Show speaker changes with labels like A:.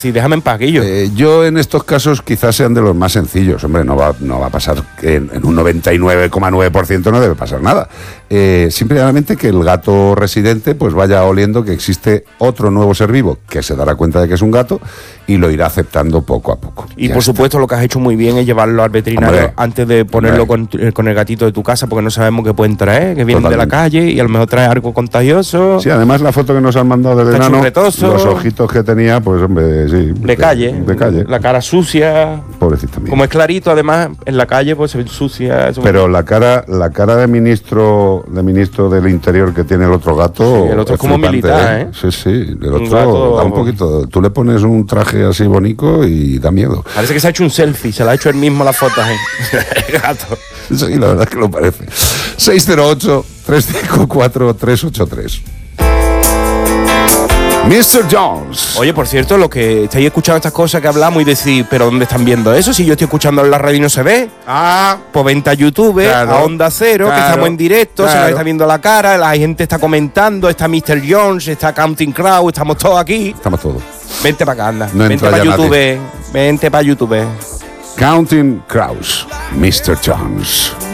A: Sí, déjame en paz, Guillo.
B: Yo en estos casos quizás sean de los más sencillos. Hombre, no va a pasar, en un 99,9% no debe pasar nada. Simplemente que el gato residente pues vaya oliendo que existe otro nuevo ser vivo que se dará cuenta de que es un gato y lo irá aceptando poco a poco.
A: Y por supuesto lo que has hecho muy bien es llevarlo al veterinario, hombre, antes de ponerlo con el gatito de tu casa, porque no sabemos qué pueden traer, que vienen de la calle y a lo mejor trae algo contagioso.
B: Sí, además la foto que nos han mandado del enano, los ojitos que tenía, pues hombre, sí.
A: De calle. La cara sucia.
B: Pobrecito mío.
A: Como es clarito, además, en la calle pues se ve sucia. Eso.
B: Pero la cara de ministro del Interior que tiene el otro gato.
A: Sí, el otro es como
B: flipante,
A: militar, ¿eh?
B: Sí, el otro da un poquito. Tú le pones un traje así bonito y da miedo.
A: Parece que se ha hecho un selfie, se la ha hecho él mismo las fotos, ¿eh? El gato.
B: Sí, la verdad es que lo parece. 608-354-383. Mr. Jones.
A: Oye, por cierto, lo que estáis escuchando estas cosas que hablamos y decís, ¿pero dónde están viendo eso? Si yo estoy escuchando en la radio y no se ve. Pues vente a YouTube, claro, a Onda Cero, claro, que estamos en directo, claro, se nos está viendo la cara, la gente está comentando, está Mr. Jones, está Counting Crow, estamos todos aquí.
B: Estamos todos.
A: Vente para acá, anda.
B: No
A: vente para YouTube. Vente para YouTube.
B: Counting Crows, Mr. Jones.